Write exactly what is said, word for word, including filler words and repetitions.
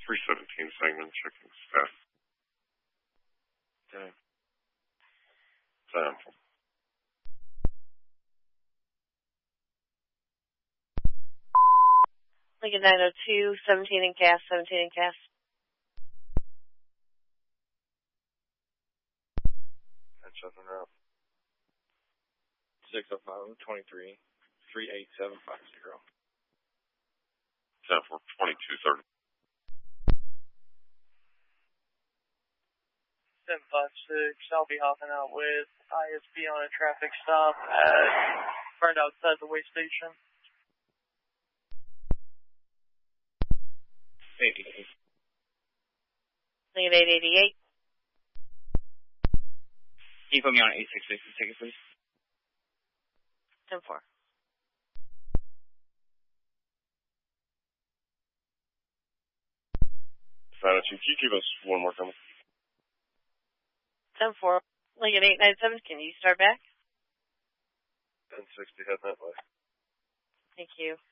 three seventeen Sangamon, checking staff. Okay. Sample. Lincoln nine oh two, seventeen in cast, seventeen in cast. That's something up. six oh five, twenty-three, three eight seven five zero. Sample twenty-two thirty. seven five six, I'll be hopping out with I S P on a traffic stop at, right outside the way station. eight eighty-eight. Lincoln eight eighty-eight. Can you put me on eight six six and ticket, please? ten four. Sanity, can you give us one more comment? ten four. Lincoln eight nine seven, can you start back? ten sixty, head that way. Thank you.